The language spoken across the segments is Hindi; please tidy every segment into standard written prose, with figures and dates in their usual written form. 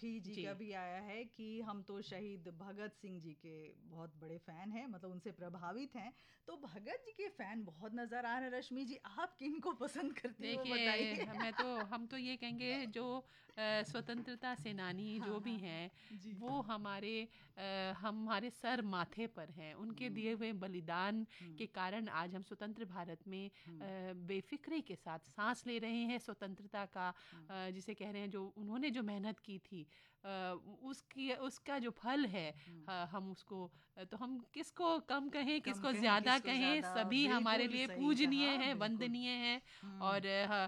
सुखी जी जी। का भी आया है कि हम तो शहीद भगत सिंह जी के बहुत बड़े फैन हैं, मतलब उनसे प्रभावित हैं। तो भगत जी के फैन बहुत नजर आ रहे हैं। रश्मि जी, आप किनको पसंद करती हो देखिए, बताइए। हम तो ये कहेंगे जो स्वतंत्रता सेनानी हाँ जो भी हाँ हाँ हैं, जी। वो हमारे सर माथे पर हैं। उनके दिए हुए बलिदान हम्म के कारण आज हम स्वतंत्र भारत में हम्म बेफिक्री के साथ सांस ले रहे हैं स्वतंत्रता का। हम्म जिसे कह रहे हैं, जो उन्होंने जो मेहनत की थी, उसका जो फल है, हम्म। हम उसको तो हम किसको कम कहें, कम किसको कहें ज़्यादा किसको कहें, ज्यादा, सभी हमारे बिल्कुल लिए सही पूजनीय कहा, हैं, बिल्कुल। वंदनीय हैं। हम्म और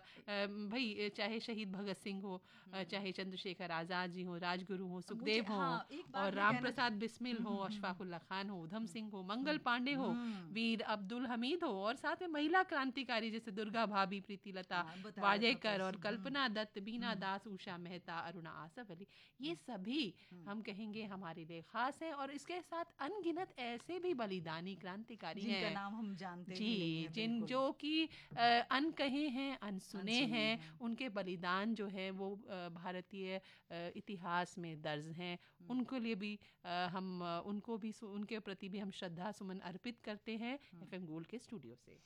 भाई, चाहे शहीद भगत सिंह हो, चाहे चंद्रशेखर आज़ाद जी हो, राजगुरु हो, मुझे सुखदेव हो, हाँ एक बात और मैं राम कहना प्रसाद बिस्मिल हो, हम्म अशफाकुल्ला खान हो, उधम हम्म सिंह हो, मंगल हम्म पांडे हो, हम्म। वीर अब्दुल हमीद हो, और साथ में महिला क्रांतिकारी जैसे दुर्गा भाभी, प्रीतिलता हाँ, बताया था वाजेकर, और परसों। कल्पना दत्त, बीना हम्म दास, उषा मेहता, अरुणा आसफ अली, ये हम्म सभी हम्म। हम कहेंगे हमारे लिए खास हैं। और इसके साथ अनगिनत ऐसे भी बलिदानी क्रांतिकारी जिनका हैं, नाम हम जानते जी, भी नहीं है, जिन बिल्कुल। जो कि अनकहे हैं, अनसुने अनसुने हैं। हैं। उनके बलिदान जो है वो भारतीय इतिहास में दर्ज हैं। हम्म उनको लिए भी हम उनको भी उनके प्रति भी हम श्रद्धा सुमन अर्पित करते हैं हम्म एफएम गोल्ड के स्टूडियो से।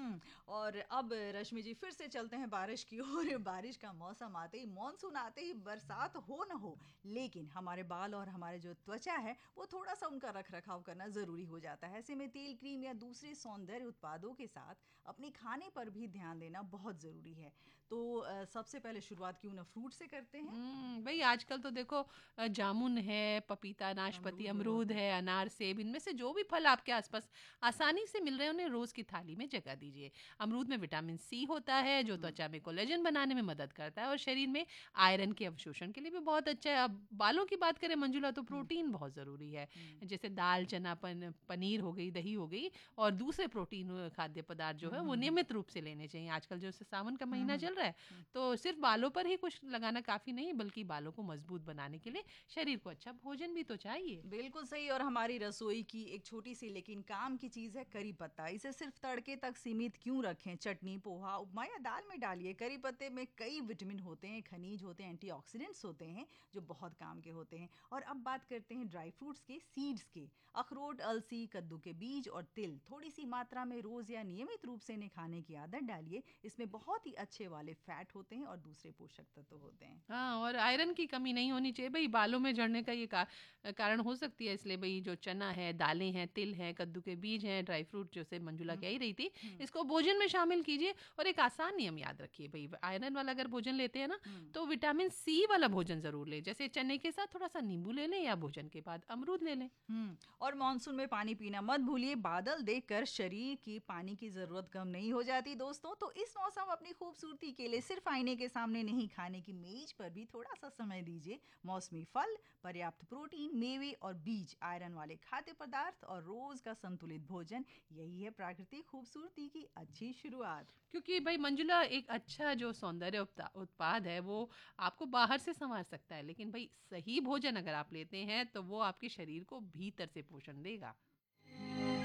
और अब रश्मि जी फिर से चलते हैं बारिश की ओर। बारिश का मौसम आते ही, मानसून आते ही, बरसात हो ना हो, लेकिन हमारे बाल और हमारे जो त्वचा है वो थोड़ा सा उनका रख रखाव करना ज़रूरी हो जाता है। ऐसे में तेल, क्रीम या दूसरे सौंदर्य उत्पादों के साथ अपने खाने पर भी ध्यान देना बहुत ज़रूरी है। तो सबसे पहले शुरुआत क्यों ना फ्रूट से करते हैं। भाई, आजकल तो देखो, जामुन है, पपीता, नाशपाती, अमरूद है। अमरूद है, अनार, सेब, इनमें से जो भी फल आपके आसपास आसानी से मिल रहे हैं उन्हें रोज की थाली में जगह दीजिए। अमरूद में विटामिन सी होता है, जो हम्म त्वचा में कोलेजन बनाने में मदद करता है और शरीर में आयरन के अवशोषण के लिए भी बहुत अच्छा है। अब बालों की बात करें मंजुला, तो हम्म प्रोटीन बहुत ज़रूरी है। हम्म जैसे दाल, चना, पनीर हो गई, दही हो गई, और दूसरे प्रोटीन खाद्य पदार्थ जो है वो हम्म नियमित रूप से लेने चाहिए। आजकल जो सावन का हम्म महीना हम्म चल रहा है, हम्म तो सिर्फ बालों पर ही कुछ लगाना काफ़ी नहीं, बल्कि बालों को मजबूत बनाने के लिए शरीर को अच्छा भोजन भी तो चाहिए। बिल्कुल सही। और हमारी रसोई की एक छोटी सी लेकिन काम की चीज़ है करी पत्ता। इसे सिर्फ तड़के तक सीमित क्यों रखें, चटनी, पोहा, उपमा या दाल में डालिए। करी पत्ते में कई विटामिन होते हैं, खनिज होते हैं, एंटीऑक्सीडेंट्स होते हैं जो बहुत काम के होते हैं। और अब बात करते हैं ड्राई फ्रूट्स के, सीड्स के। अखरोट, अलसी, कद्दू के बीज और तिल थोड़ी सी मात्रा में रोज़ या नियमित रूप से इन्हें खाने की आदत डालिए। इसमें बहुत ही अच्छे वाले फैट होते हैं और दूसरे पोषक तत्व होते हैं। हाँ, और आयरन की कमी नहीं होनी चाहिए भाई। बालों में झड़ने का ये कारण हो सकती है, इसलिए भाई जो चना है, दालें हैं, तिल हैं, कद्दू के बीज हैं, ड्राई फ्रूट जैसे मंजुला हम्म कह ही रही थी, हम्म इसको भोजन में शामिल कीजिए। और एक आसान नियम याद रखिए भाई, आयरन वाला अगर भोजन लेते हैं ना, हम्म तो विटामिन सी वाला भोजन ज़रूर लें। जैसे चने के साथ थोड़ा सा नींबू ले लें, या भोजन के बाद अमरूद ले लें। और मॉनसून में पानी पीना मत भूलिए। बादल देखकर शरीर की पानी की जरूरत कम नहीं हो जाती दोस्तों। तो इस मौसम अपनी खूबसूरती के लिए सिर्फ आईने के सामने नहीं, खाने की मेज पर भी थोड़ा सा समय दीजिए। मौसमी फल, पर्याप्त प्रोटीन, मेवे और बीज, आयरन वाले खाद्य पदार्थ और रोज का संतुलित भोजन, यही है प्राकृतिक खूबसूरती की अच्छी शुरुआत। क्योंकि भाई मंजुला, एक अच्छा जो सौंदर्य उत्पाद है वो आपको बाहर से संवार सकता है, लेकिन भाई सही भोजन अगर आप लेते हैं तो वो आपके शरीर को भीतर से पोषण देगा।